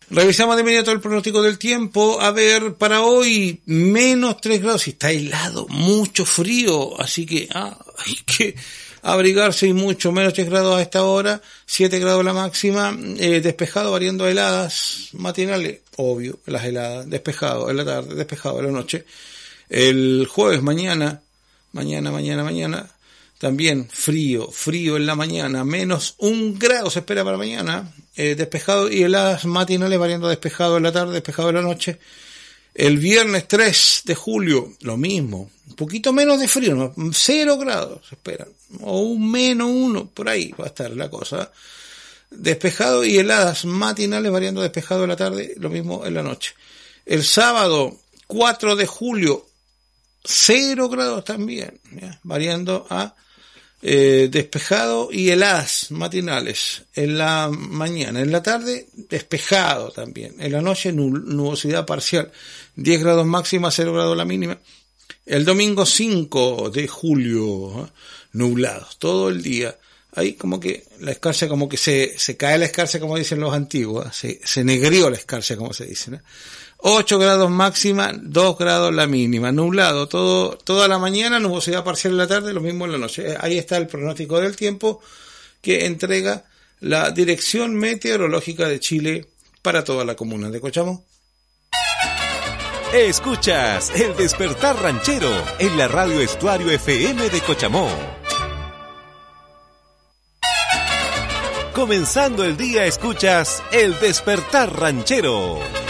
Revisamos de inmediato el pronóstico del tiempo. A ver, para hoy, menos 3 grados. Está helado, mucho frío, así que hay que abrigarse y mucho. Menos 3 grados a esta hora, 7 grados la máxima, despejado, variando a heladas matinales, obvio, las heladas, despejado en la tarde, despejado en la noche. El jueves, mañana, también frío en la mañana, menos 1 grado se espera para mañana, despejado y heladas matinales variando despejado en la tarde, despejado en la noche. El viernes 3 de julio, lo mismo, un poquito menos de frío, ¿no? 0 grados se esperan, o un menos 1, por ahí va a estar la cosa. Despejado y heladas matinales variando despejado en la tarde, lo mismo en la noche. El sábado 4 de julio, 0 grados también, ¿ya? Variando a despejado y heladas matinales en la mañana. En la tarde, despejado también. En la noche, nubosidad parcial. 10 grados máxima, 0 grados la mínima. El domingo 5 de julio, nublados todo el día. Ahí como que la escarcha, como que se cae la escarcha, como dicen los antiguos. Se negrió la escarcha, como se dice, ¿no? 8 grados máxima, 2 grados la mínima, nublado toda la mañana, nubosidad parcial en la tarde, lo mismo en la noche. Ahí está el pronóstico del tiempo que entrega la Dirección Meteorológica de Chile para toda la comuna de Cochamo. Escuchas El Despertar Ranchero en la Radio Estuario FM de Cochamó. Comenzando el día escuchas El Despertar Ranchero.